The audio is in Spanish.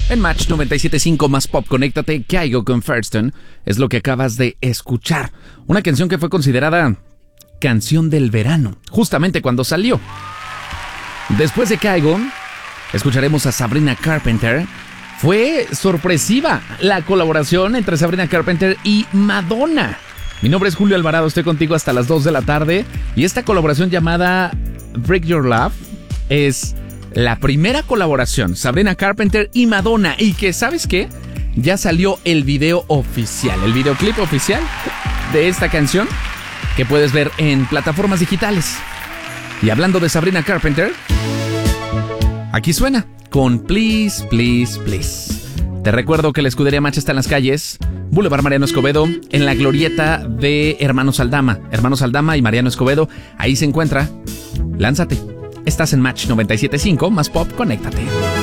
En Match 97.5 más pop, conéctate, Kygo con Firestone es lo que acabas de escuchar. Una canción que fue considerada canción del verano, justamente cuando salió. Después de Kygo, escucharemos a Sabrina Carpenter. Fue sorpresiva la colaboración entre Sabrina Carpenter y Madonna. Mi nombre es Julio Alvarado, estoy contigo hasta las 2 de la tarde. Y esta colaboración llamada Break Your Love es la primera colaboración, Sabrina Carpenter y Madonna. Y que, ¿sabes qué? Ya salió el video oficial, el videoclip oficial de esta canción que puedes ver en plataformas digitales. Y hablando de Sabrina Carpenter, aquí suena con Please, Please, Please. Te recuerdo que la Escudería Match está en las calles Boulevard Mariano Escobedo, en la glorieta de Hermanos Aldama y Mariano Escobedo. Ahí se encuentra. Lánzate. Estás en Match 97.5 más pop, conéctate.